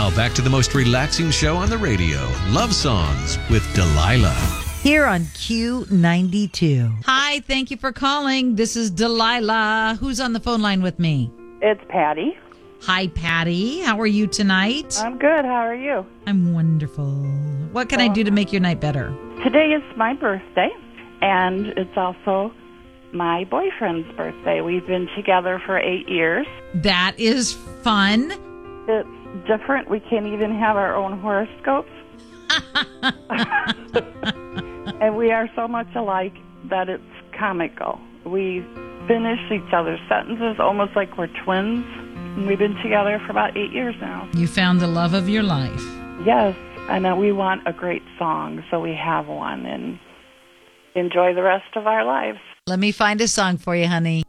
Now, back to the most relaxing show on the radio, Love Songs with Delilah. Here on Q92. Hi, thank you for calling. This is Delilah. Who's on the phone line with me? It's Patty. Hi, Patty. How are you tonight? I'm good. How are you? I'm wonderful. What can I do to make your night better? Today is my birthday, and it's also my boyfriend's birthday. We've been together for 8 years. That is fun. It's different. We can't even have our own horoscopes. And we are so much alike that it's comical. We finish each other's sentences almost like we're twins. And we've been together for about 8 years now. You found the love of your life. Yes, and we want a great song, so we have one and enjoy the rest of our lives. Let me find a song for you, honey.